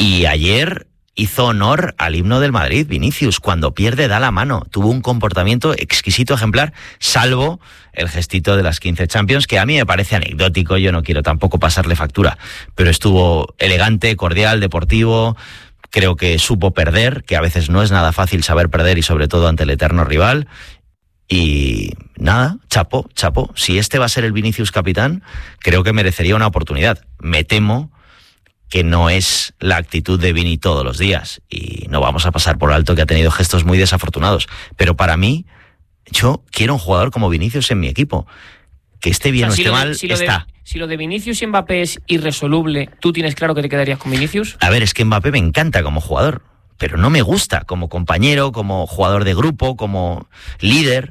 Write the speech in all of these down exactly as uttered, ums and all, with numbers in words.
Y ayer hizo honor al himno del Madrid, Vinicius. Cuando pierde da la mano. Tuvo un comportamiento exquisito, ejemplar, salvo el gestito de las quince Champions, que a mí me parece anecdótico. Yo no quiero tampoco pasarle factura, pero estuvo elegante, cordial, deportivo. Creo que supo perder, que a veces no es nada fácil saber perder, y sobre todo ante el eterno rival. Y nada, chapó, chapó. Si este va a ser el Vinicius capitán, creo que merecería una oportunidad. Me temo que no es la actitud de Vini todos los días, y no vamos a pasar por alto que ha tenido gestos muy desafortunados, pero para mí, yo quiero un jugador como Vinicius en mi equipo. Que esté bien o, sea, o esté si mal, de, si está. De, si lo de Vinicius y Mbappé es irresoluble, ¿tú tienes claro que te quedarías con Vinicius? A ver, es que Mbappé me encanta como jugador, pero no me gusta como compañero, como jugador de grupo, como líder.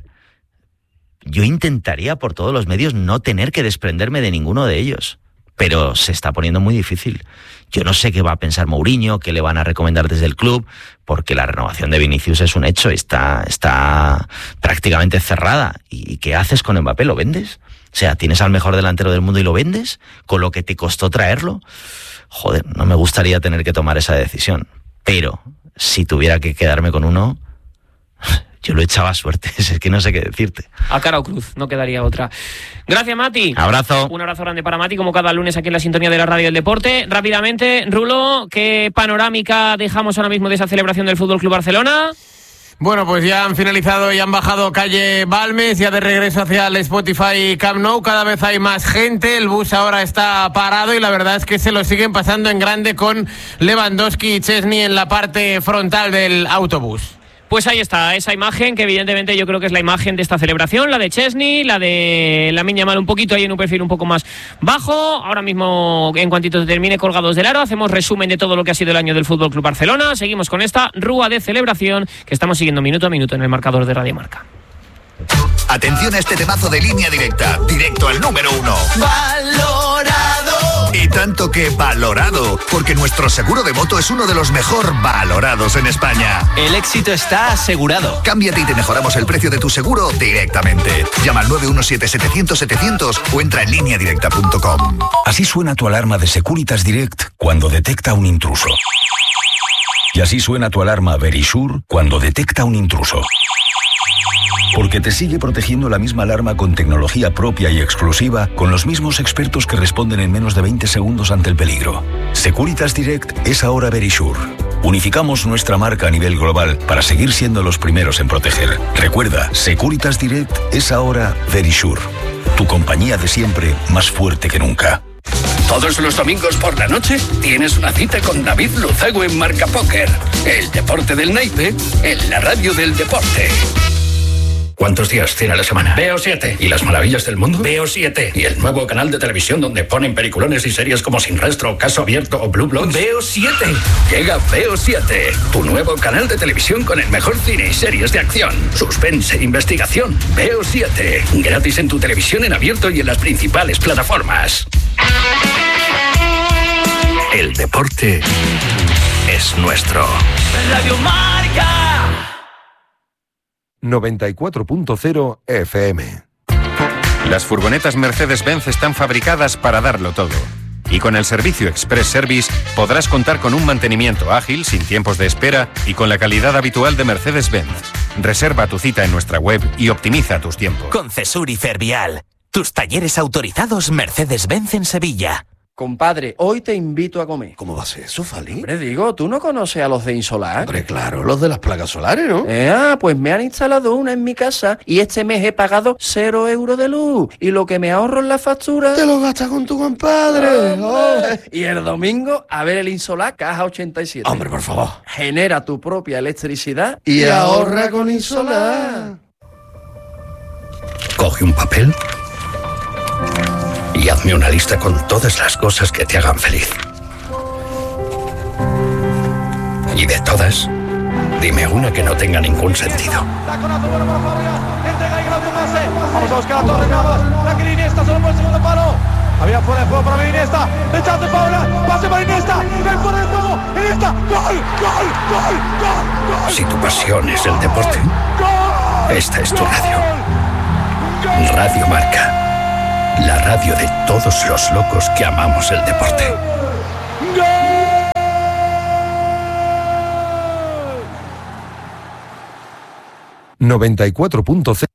Yo intentaría por todos los medios no tener que desprenderme de ninguno de ellos, pero se está poniendo muy difícil. Yo no sé qué va a pensar Mourinho, qué le van a recomendar desde el club, porque la renovación de Vinicius es un hecho, está, está prácticamente cerrada. ¿Y qué haces con Mbappé? ¿Lo vendes? O sea, tienes al mejor delantero del mundo y lo vendes, con lo que te costó traerlo. Joder, no me gustaría tener que tomar esa decisión. Pero si tuviera que quedarme con uno, yo lo echaba a suerte, es que no sé qué decirte. A cara o cruz, no quedaría otra. Gracias, Mati. Abrazo. Un abrazo grande para Mati, como cada lunes aquí en la sintonía de la Radio del Deporte. Rápidamente, Rulo, ¿qué panorámica dejamos ahora mismo de esa celebración del Fútbol Club Barcelona? Bueno, pues ya han finalizado y han bajado calle Balmes, ya de regreso hacia el Spotify Camp Nou. Cada vez hay más gente, el bus ahora está parado y la verdad es que se lo siguen pasando en grande con Lewandowski y Chesney en la parte frontal del autobús. Pues ahí está, esa imagen que evidentemente yo creo que es la imagen de esta celebración, la de Chesney, la de Lamine Yamal un poquito ahí en un perfil un poco más bajo. Ahora mismo, en cuantito termine colgados del aro, hacemos resumen de todo lo que ha sido el año del Fútbol Club Barcelona. Seguimos con esta rúa de celebración que estamos siguiendo minuto a minuto en el marcador de Radio Marca. Atención a este temazo de Línea Directa, directo al número uno. ¡Valorado! Y tanto que valorado, porque nuestro seguro de moto es uno de los mejor valorados en España. El éxito está asegurado. Cámbiate y te mejoramos el precio de tu seguro directamente. Llama al nueve uno siete setecientos setecientos o entra en línea directa punto com. Así suena tu alarma de Securitas Direct cuando detecta un intruso. Y así suena tu alarma Verisure cuando detecta un intruso. Porque te sigue protegiendo la misma alarma con tecnología propia y exclusiva, con los mismos expertos que responden en menos de veinte segundos ante el peligro. Securitas Direct es ahora Verisure. Unificamos nuestra marca a nivel global para seguir siendo los primeros en proteger. Recuerda, Securitas Direct es ahora Verisure. Tu compañía de siempre, más fuerte que nunca. Todos los domingos por la noche tienes una cita con David Luzago en Marca Póker. El deporte del naipe en la radio del deporte. ¿Cuántos días tiene la semana? Veo siete. ¿Y las maravillas del mundo? Veo siete. ¿Y el nuevo canal de televisión donde ponen peliculones y series como Sin Rastro, Caso Abierto o Blue Bloods? Veo siete. Llega Veo siete, tu nuevo canal de televisión con el mejor cine y series de acción, suspense, investigación. Veo siete. Gratis en tu televisión en abierto y en las principales plataformas. El deporte es nuestro. Radio Marca. noventa y cuatro punto cero F M. Las furgonetas Mercedes-Benz están fabricadas para darlo todo. Y con el servicio Express Service podrás contar con un mantenimiento ágil, sin tiempos de espera y con la calidad habitual de Mercedes-Benz. Reserva tu cita en nuestra web y optimiza tus tiempos. Con Cesur y Fervial, tus talleres autorizados Mercedes-Benz en Sevilla. Compadre, hoy te invito a comer. ¿Cómo va a ser eso, Fali? Hombre, digo, ¿tú no conoces a los de Insolar? Hombre, claro, los de las placas solares, ¿no? Eh, ah, pues me han instalado una en mi casa y este mes he pagado cero euros de luz. Y lo que me ahorro en la factura... ¡Te lo gastas con tu compadre! Oh. Y el domingo, a ver el Insolar Caja ochenta y siete. Hombre, por favor. Genera tu propia electricidad y, y ahorra con Insolar. Coge un papel y hazme una lista con todas las cosas que te hagan feliz. Y de todas, dime una que no tenga ningún sentido. Vamos a buscar a Torres Navas. La que Iniesta solo por el segundo palo. Había fuera de juego para Iniesta. Rechazo Paula. Pase para Iniesta. Ven fuera de juego. Iniesta. Gol, gol, gol, gol, gol. Si tu pasión es el deporte, esta es tu radio. Radio Marca. La radio de todos los locos que amamos el deporte. noventa y cuatro punto cero.